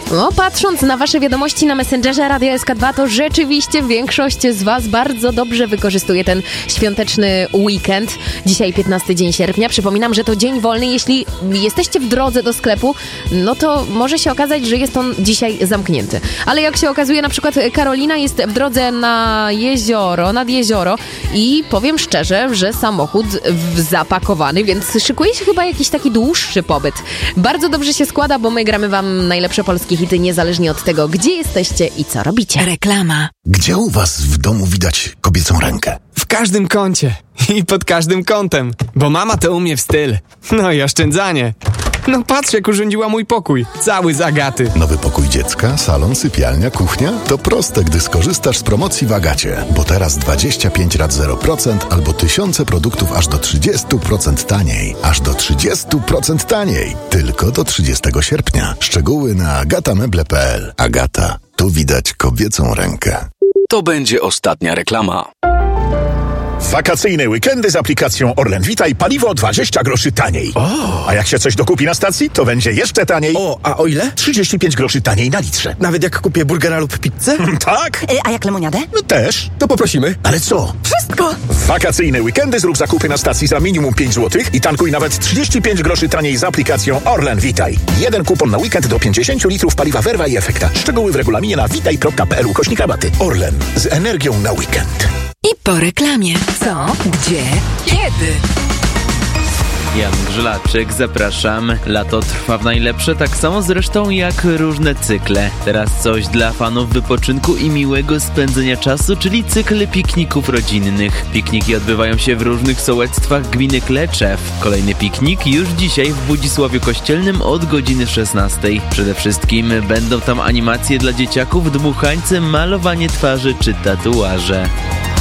No, patrząc na wasze wiadomości na Messengerze Radia SK2, to rzeczywiście większość z was bardzo dobrze wykorzystuje ten świąteczny weekend. Dzisiaj 15 dzień sierpnia. Przypominam, że to dzień wolny. Jeśli jesteście w drodze do sklepu, no to może się okazać, że jest on dzisiaj zamknięty. Ale jak się okazuje, na przykład Karolina jest w drodze nad jezioro i powiem szczerze, że samochód zapakowany, więc szykuje się chyba jakiś taki dłuższy pobyt. Bardzo dobrze się składa, bo my gramy wam najlepsze polskie hity, niezależnie od tego, gdzie jesteście i co robicie. Reklama. Gdzie u was w domu widać kobiecą rękę? W każdym kącie i pod każdym kątem, bo mama to umie w styl. No i oszczędzanie. No patrz, jak urządziła mój pokój. Cały z Agaty. Nowy pokój dziecka, salon, sypialnia, kuchnia? To proste, gdy skorzystasz z promocji w Agacie. Bo teraz 25 rat 0% albo tysiące produktów aż do 30% taniej. Aż do 30% taniej. Tylko do 30 sierpnia. Szczegóły na agatameble.pl. Agata. Tu widać kobiecą rękę. To będzie ostatnia reklama. Wakacyjne weekendy z aplikacją Orlen Vitaj paliwo 20 groszy taniej. A jak się coś dokupi na stacji, to będzie jeszcze taniej. A o ile? 35 groszy taniej na litrze. Nawet jak kupię burgera lub pizzę? Tak? A jak lemoniadę? No też. To poprosimy. Ale co? Wszystko! W wakacyjne weekendy zrób zakupy na stacji za minimum 5 zł i tankuj nawet 35 groszy taniej z aplikacją Orlen Vitaj. Jeden kupon na weekend do 50 litrów paliwa Verva i Efekta. Szczegóły w regulaminie na vitaj.pl/rabaty. Orlen. Z energią na weekend. I po reklamie. Co? Gdzie? Kiedy? Jan Grzelaczek, zapraszam. Lato trwa w najlepsze, tak samo zresztą jak różne cykle. Teraz coś dla fanów wypoczynku i miłego spędzenia czasu, czyli cykl pikników rodzinnych. Pikniki odbywają się w różnych sołectwach gminy Kleczew. Kolejny piknik już dzisiaj w Wodzisławiu Kościelnym od godziny 16. Przede wszystkim będą tam animacje dla dzieciaków, dmuchańce, malowanie twarzy czy tatuaże.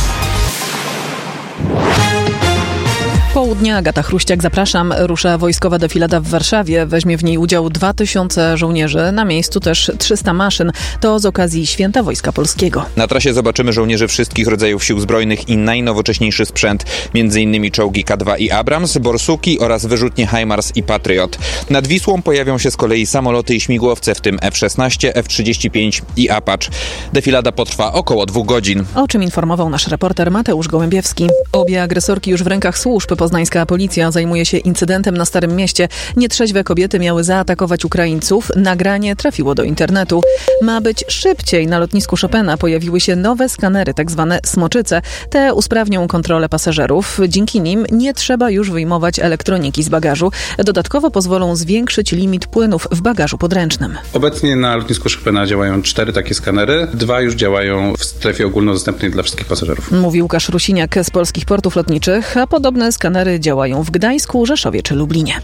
Południa, Agata Chruściak, zapraszam. Rusza wojskowa defilada w Warszawie. Weźmie w niej udział 2000 żołnierzy, na miejscu też 300 maszyn. To z okazji Święta Wojska Polskiego. Na trasie zobaczymy żołnierzy wszystkich rodzajów sił zbrojnych i najnowocześniejszy sprzęt, m.in. czołgi K2 i Abrams, Borsuki oraz wyrzutnie HIMARS i Patriot. Nad Wisłą pojawią się z kolei samoloty i śmigłowce, w tym F-16, F-35 i Apache. Defilada potrwa około 2 godzin. O czym informował nasz reporter Mateusz Gołębiewski. Obie agresorki już w rękach służb. Poznańska policja zajmuje się incydentem na Starym Mieście. Nietrzeźwe kobiety miały zaatakować Ukraińców. Nagranie trafiło do internetu. Ma być szybciej. Na lotnisku Chopina pojawiły się nowe skanery, tak zwane smoczyce. Te usprawnią kontrolę pasażerów. Dzięki nim nie trzeba już wyjmować elektroniki z bagażu. Dodatkowo pozwolą zwiększyć limit płynów w bagażu podręcznym. Obecnie na lotnisku Chopina działają 4 takie skanery. 2 już działają w strefie ogólnodostępnej dla wszystkich pasażerów. Mówi Łukasz Rusiniak z Polskich Portów Lotniczych, a podobne skanery działają w Gdańsku, Rzeszowie czy Lublinie.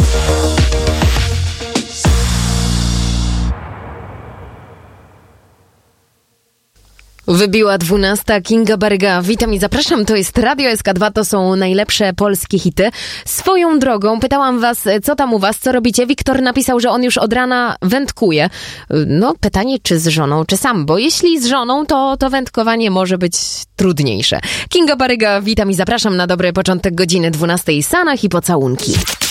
Wybiła 12. Kinga Baryga. Witam i zapraszam. To jest Radio SK2. To są najlepsze polskie hity. Swoją drogą pytałam was, co tam u was, co robicie. Wiktor napisał, że on już od rana wędkuje. No, pytanie, czy z żoną, czy sam. Bo jeśli z żoną, to wędkowanie może być trudniejsze. Kinga Baryga, witam i zapraszam na dobry początek godziny 12. Sanach i pocałunki.